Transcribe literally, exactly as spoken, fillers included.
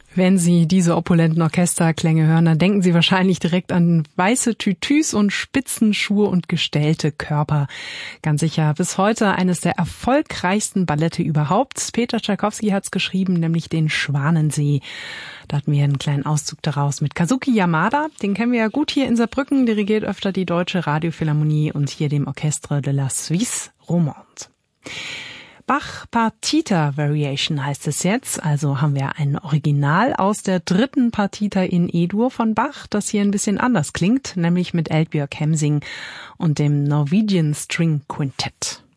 Wenn Sie diese opulenten Orchesterklänge hören, dann denken Sie wahrscheinlich direkt an weiße Tütüs und Spitzenschuhe und gestellte Körper. Ganz sicher bis heute eines der erfolgreichsten Ballette überhaupt. Peter Tschaikowski hat's geschrieben, nämlich den Schwanensee. Da hatten wir einen kleinen Auszug daraus mit Kazuki Yamada. Den kennen wir ja gut hier in Saarbrücken, dirigiert öfter die Deutsche Radiophilharmonie und hier dem Orchestre de la Suisse Romande. Bach Partita Variation heißt es jetzt, also haben wir ein Original aus der dritten Partita in E-Dur von Bach, das hier ein bisschen anders klingt, nämlich mit Eldbjørg Hemsing und dem Norwegian String Quintett.